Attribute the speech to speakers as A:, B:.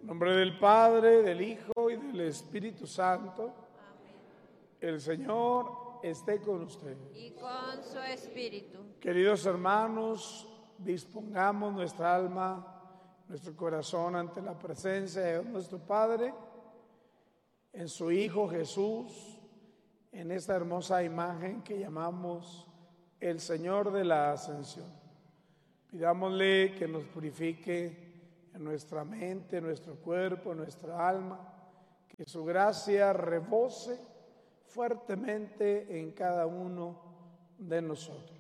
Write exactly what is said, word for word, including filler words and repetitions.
A: nombre del Padre, del Hijo y del Espíritu Santo.
B: Amén.
A: El Señor esté con ustedes.
B: Y con su espíritu.
A: Queridos hermanos, dispongamos nuestra alma, nuestro corazón ante la presencia de nuestro Padre, en su Hijo Jesús, en esta hermosa imagen que llamamos el Señor de la Ascensión. Pidámosle que nos purifique en nuestra mente, nuestro cuerpo, nuestra alma, que su gracia rebose fuertemente en cada uno de nosotros.